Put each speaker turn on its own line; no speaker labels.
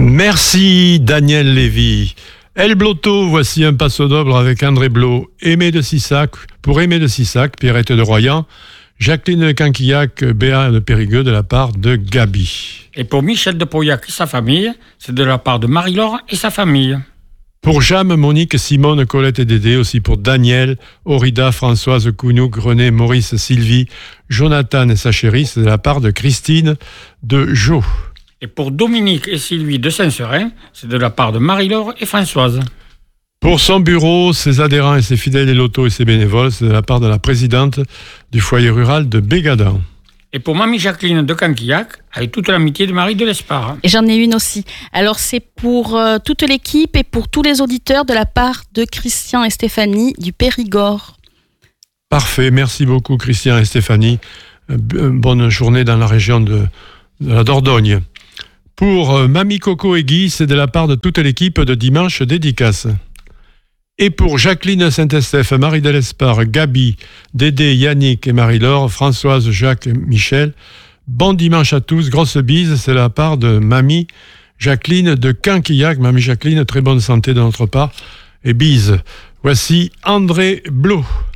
Merci Daniel Lévy. El Blotto, voici un passo doble avec André Blot, Aimé de Sissac, pour Aimé de Sissac, Pierrette de Royan, Jacqueline de Canquillac, Béa de Périgueux de la part de Gabi.
Et pour Michel de Pauillac et sa famille, c'est de la part de Marie-Laure et sa famille.
Pour Jam, Monique, Simone, Colette et Dédé, aussi pour Daniel, Orida, Françoise, Counouk, René, Maurice, Sylvie, Jonathan et sa chérie, c'est de la part de Christine de Jo.
Et pour Dominique et Sylvie de Saint-Serin, c'est de la part de Marie-Laure et Françoise.
Pour son bureau, ses adhérents et ses fidèles et lotos et ses bénévoles, c'est de la part de la présidente du foyer rural de Bégadan.
Et pour Mamie Jacqueline de Canquillac, avec toute l'amitié de Marie de l'Espard.
Et j'en ai une aussi. Alors c'est pour toute l'équipe et pour tous les auditeurs de la part de Christian et Stéphanie du Périgord.
Parfait, merci beaucoup Christian et Stéphanie. Bonne journée dans la région de la Dordogne. Pour Mamie Coco et Guy, c'est de la part de toute l'équipe de Dimanche Dédicace. Et pour Jacqueline Saint-Estèphe, Marie de l'Espard, Gabi, Dédé, Yannick et Marie-Laure, Françoise, Jacques et Michel, bon dimanche à tous, grosse bise, c'est de la part de Mamie Jacqueline de Canquillac. Mamie Jacqueline, très bonne santé de notre part et bise. Voici André Blot.